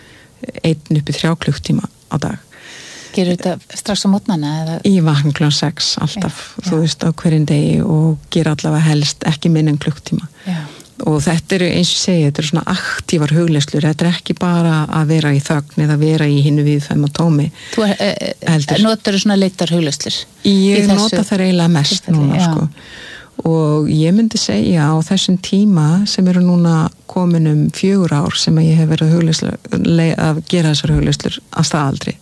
1 upp í 3 klukktíma á dag. Gerir þetta strax á mótnana? Ég vakna klukkan 6 alltaf, þú veist, á hverjum degi og gera allavega helst ekki minna en klukktíma. Já. Og þetta eru, eins og segja, þetta eru svona aktívar hugleiðslur, þetta er ekki bara að vera í þögn eða vera í hinu viðfæma tómi. Þú notar svona leitar hugleiðslur? Ég nota það eiginlega mest núna, sko. Og ég myndi segja á þessum tíma sem eru núna komin 4 ár sem ég hef verið að gera þessar hugleiðslur að staðaldri.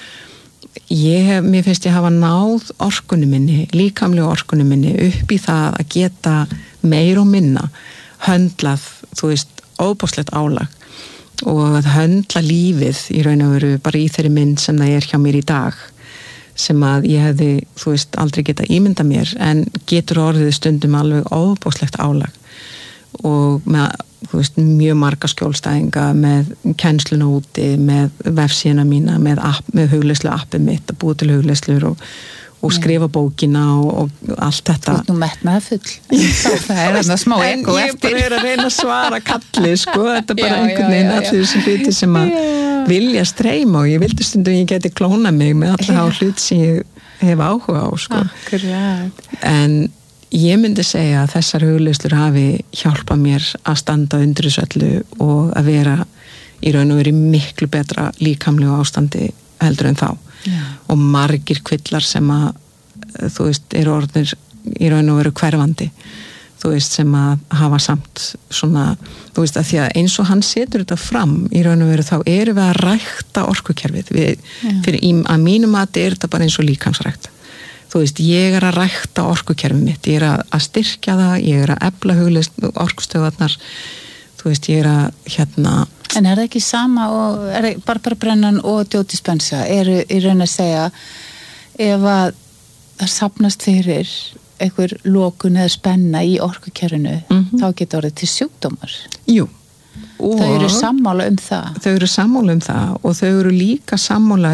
Mér finnst ég hafa náð orkunni minni, líkamlegu orkunni minni upp í það að geta meir og minna höndlað, þú veist, óbóðslegt álag og að höndla lífið í raun og veru bara í þeirri mynd sem það er hjá mér í dag sem að ég hefði, þú veist, aldrei geta ímynda mér en getur orðið stundum alveg óbóðslegt álag og með, þú veist, mjög marga skjólstæðinga með kennsluna úti, með vefsíðuna mína, með hugleiðslu appið mitt að búa til hugleiðslur og skrifa bókina og allt þetta. Þú ert nú metnaði full. Það þarna smá ego eftir. En ég bara að reyna að svara kalli, sko. Þetta bara einhvern veginn allir þessi hluti sem að vilja streyma og ég vildi stundum ég geti klóna mig með alla á hlut sem ég hef áhuga á, sko. Akkurat. En ég myndi segja að þessar hugleiðslur hafi hjálpað mér að standa undir þessu öllu og að vera í raun og veru miklu betra líkamlegu ástandi heldur en þá. Já. Og margir kvillar sem að þú veist, eru orðnir í raun og veru hverfandi þú veist, sem að hafa samt svona, þú veist, að því að eins og hann setur þetta fram í raun og veru þá erum við að rækta orkukerfið fyrir að mínum að þetta er þetta bara eins og líkamsrækt þú veist, ég er að rækta orkukerfið mitt, ég er að styrkja það, ég er að efla hugleiðslu orkustöðvarnar þú veist, ég er að En er það ekki sama og Barbara Brennan og Joe Dispenza eru í raun að segja ef að það safnast fyrir einhver lokun eða spenna í orkukerfinu þá getur orðið til sjúkdómar. Jú. Þau eru sammála um það. Þau eru sammála um það og þau eru líka sammála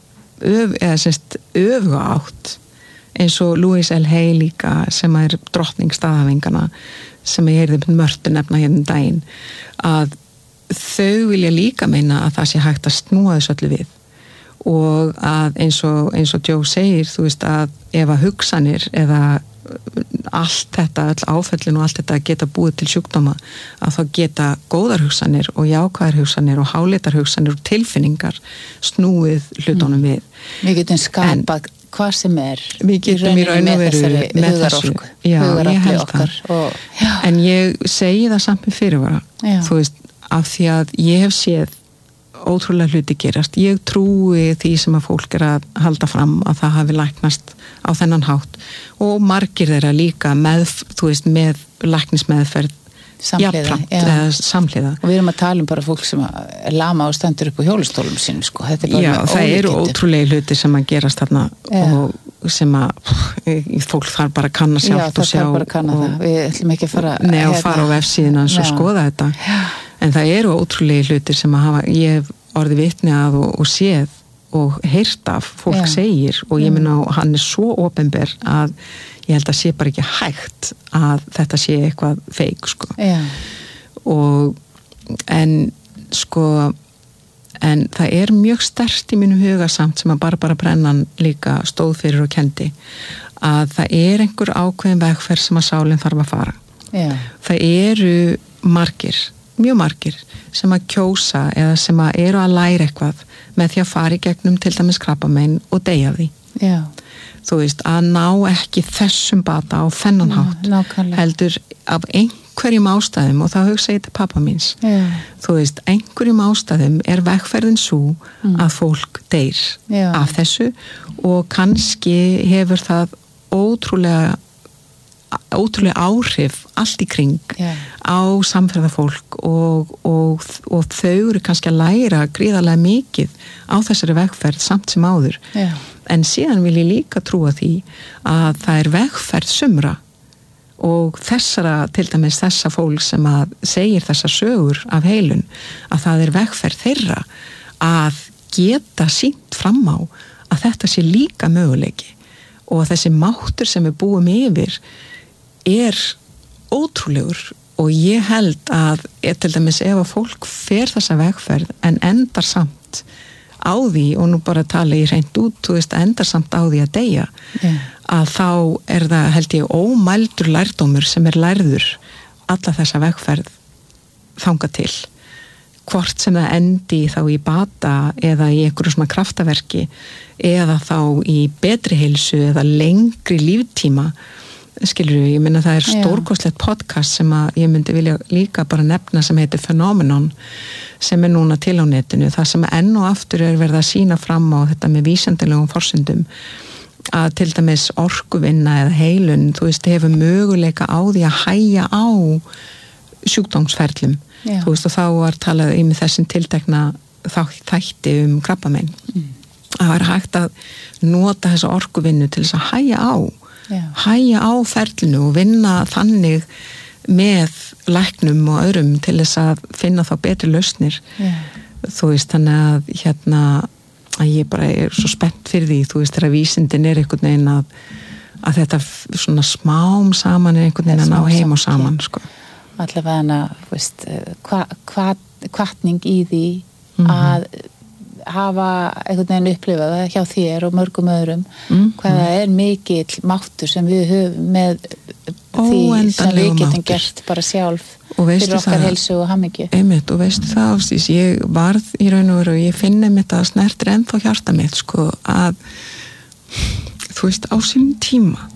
öfuga átt eins og Louise L. Hay líka sem er drottning staðhæfingana sem ég heyrði Mörtu nefna hérna daginn að þau vilja líka meina að það sé hægt að snúa þessu öllu við og að eins og Joe segir þú veist að ef að hugsanir eða allt þetta, all áföllin og allt þetta geta búið til sjúkdóma að þá geta góðar hugsanir og jákvæðar hugsanir og háleitar hugsanir og tilfinningar snúið hlutunum við. Við getum skapað hvað sem er við getum í raun og veru með þessu hugarafli okkar en ég segi það samt með fyrirvara þú veist af því að ég hef séð ótrúlega hluti gerast. Ég trúi því sem að fólk er að halda fram að það hafi læknast á þennan hátt og margir þeirra líka þú veist, með læknismeðferð samhliða. Og við erum að tala um bara fólk sem er lama og stendur upp á hjólastólum sínum, sko. Þetta er bara með það eru ótrúlega hluti sem að gerast þarna og sem að fólk þarf bara að kanna sjálft og sjá. Já, það þarf bara að kanna það. Við ætlum ekki að fara að fara á vefsíðuna og skoða þetta. En það eru ótrúlega hlutir sem að ég hef orðið vitni að og séð og heyrt af fólk segir og ég minna hann er svo opinber að ég held að sé bara ekki hægt að þetta sé eitthvað feik sko. En það er mjög sterkt í mínum huga samt sem að Barbara Brennan líka stóð fyrir og kendi að það er einhver ákveðin vegferð sem að sálinn þarf að fara. Það eru mjög margir sem að kjósa eða sem að eru að læra eitthvað með því að fara í gegnum til dæmis krabbamein og deyja því. Þú veist, að ná ekki þessum bata á þennan hátt heldur af einhverjum ástæðum og þá hugsa ég til pappa míns. Þú veist, einhverjum ástæðum er vegferðin svo að fólk deyr af þessu og kannski hefur það ótrúlega áhrif allt í kring á samferðafólk og þau eru kannski að læra gríðarlega mikið á þessari vegferð samt sem áður en síðan vil ég líka trúa því að það er vegferð sumra og til dæmis þessa fólk sem að segir þessar sögur af heilun að það er vegferð þeirra að geta sýnt fram á að þetta sé líka möguleiki og að þessi máttur sem við búum yfir er ótrúlegur og ég held að til dæmis ef að fólk fer þessa vegferð en endar samt á því og nú bara tala ég hreint út, þú veist, endar samt á því að deyja að þá er það held ég ómældur lærdómur sem er lærður alla þessa vegferð þanga til hvort sem það endi þá í bata eða í einhverju svona kraftaverki eða þá í betri heilsu eða lengri líftíma skilur ég minna það er stórkostlegt podcast sem að ég myndi vilja líka bara nefna sem heitir Phenomenon sem er núna til á netinu það sem enn og aftur er verið að sína fram á þetta með vísindalegum forsendum að til dæmis orkuvinna eða heilun, þú veist, hefur möguleika á því að hægja á sjúkdómsferlum þú veist og þá var talað með þessum tiltekna þætti krabbamein það var hægt að nota þessa orkuvinnu til þess að hægja á ferlinu og vinna þannig með læknum og öðrum til þess að finna þá betri lausnir þú veist þannig að að ég bara svo spennt fyrir því, þú veist, þegar vísindin einhvern veginn að þetta svona smám saman einhvern veginn að ná heim og saman, sko. Allavega þú veist, hvatning í því að hafa einhvern veginn upplifað það hjá þér og mörgum öðrum hvaða mikill máttur sem við höfum með því sem við getum gert bara sjálf fyrir okkar heilsu og hamingju. Einmitt, og veistu það, Ásdís, ég varð í raun og veru og ég finn einmitt að snertir ennþá hjarta mitt, sko, að þú veist, á sínum tíma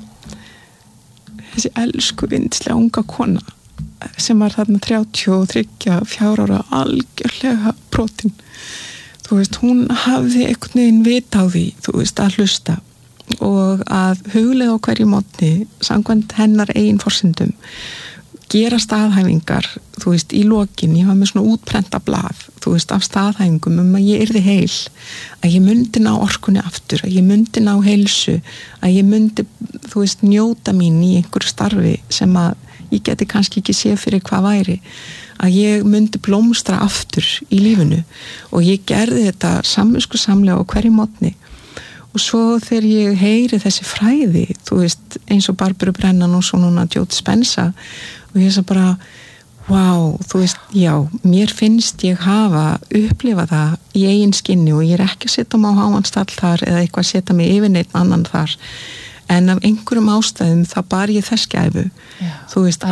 þessi elsku vindslega unga kona sem var þarna 34 ára algjörlega brotin, þú veist, hún hafði einhvern veginn vita á því, þú veist, að hlusta og að huglega á hverju mótni samkvæmt hennar eigin forsendum gera staðhæfingar, þú veist, í lokin ég var með svona útprenta blað, þú veist, af staðhæfingum að ég yrði heil, að ég myndi ná orkunni aftur, að ég myndi ná heilsu, að ég myndi, þú veist, njóta mín í einhverju starfi sem að ég geti kannski ekki séð fyrir hvað væri, að ég myndi blómstra aftur í lífinu og ég gerði þetta samviskusamlega á hverju mótni. Og svo þegar ég heyri þessi fræði, þú veist, eins og Barbara Brennan og svo núna Joe Dispenza, og ég svo bara, wow, þú veist, já, mér finnst ég hafa upplifað það í eigin skinni og ég ekki að setja mig á háanstall þar eða eitthvað að setja mig yfir neitt annan þar, en af einhverjum ástæðum þá bar ég þess gæfu, þú veist,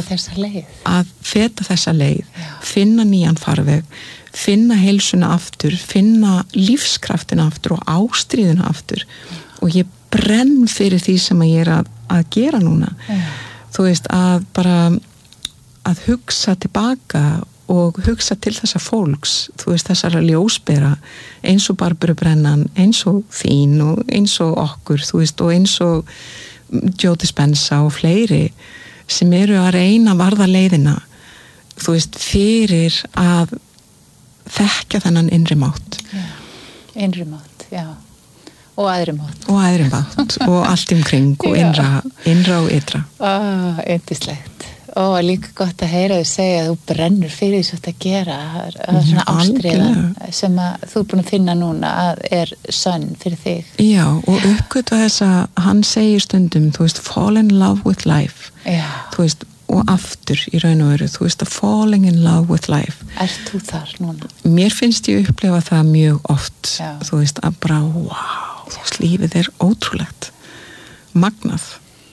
að feta þessa leið, finna nýjan farveg, finna heilsuna aftur, finna lífskraftina aftur og ástríðuna aftur og ég brenn fyrir því sem ég að gera núna. Þú veist, að bara að hugsa tilbaka og hugsa til þessa fólks, þú veist, þessara ljósbera eins og Barbara Brennan, eins og þín og eins og okkur, þú veist, og eins og Joe Dispenza og fleiri sem eru að reyna að varða leiðina, þú veist, fyrir að þekkja þennan innri mátt. Innri mátt, já. Og aðri mátt. Og aðri mátt og allt umkring og innra og ytra. Yndislegt. Líka gott að heyra þau segja að þú brennur fyrir því að gera. Það er svona ástriðan sem að þú er búin að finna núna að er sönn fyrir þig. Já, og uppgötva þess að hann segir stundum, þú veist, fall in love with life. Já. Þú veist, og aftur í raun og veru, þú veist, að falling in love with life. Ert þú þar núna? Mér finnst ég upplefa það mjög oft. Já. Þú veist, að bara, wow, þú veist, lífið er ótrúlegt. Magnað.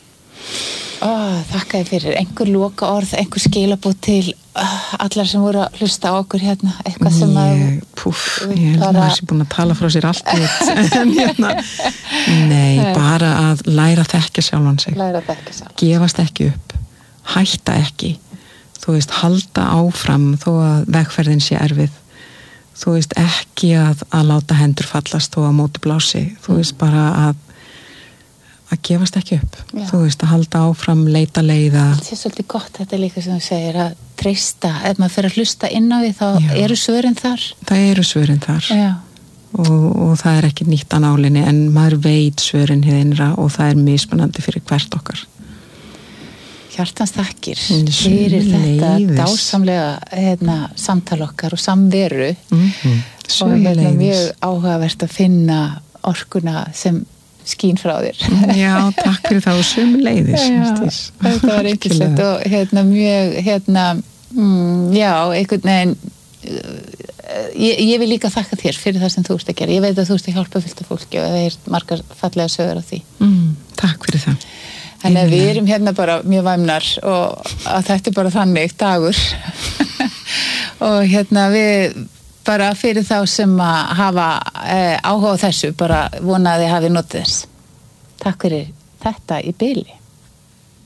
Þakka þér fyrir. Einhver loka orð, einhver skilabót til allar sem voru að hlusta á okkur hérna, eitthvað sem ég held að það sé búin að tala frá sér allt en hérna, nei, bara að læra að þekkja sjálfan sig. Læra að þekkja sjálfan sig. Gefast ekki upp. Hætta ekki, þú veist, halda áfram þó að vegferðin sé erfið, þú veist, ekki að láta hendur fallast þó að móti blási, þú veist, bara að gefast ekki upp. Já. Þú veist, að halda áfram, leita leiða. Það er svolítið gott þetta líka sem þú segir, að treysta, ef maður fyrir að hlusta inn á því þá eru svörin þar. Það eru svörin þar. Já. Og það er ekki nýtt á nálinni, en maður veit svörin hið innra og það er mismunandi fyrir hvert okkar. Hjartans þakkir fyrir þetta dásamlega samtal okkar og samveru og mjög áhugavert að finna orkuna sem skín frá þér. Já, takk fyrir það og sömuleiðis. Þetta var yndislegt og mjög já, einhvern veginn ég vil líka þakka þér fyrir það sem þú ert að gera. Ég veit að þú ert að hjálpa fullt af fólki og það er margar fallega sögur á því. Takk fyrir það. Þannig að við erum hérna bara mjög væmnar og að þetta er bara þannig dagur og við bara fyrir þá sem að hafa áhuga á þessu bara vonaði hafi notið þess. Takk fyrir þetta í bili.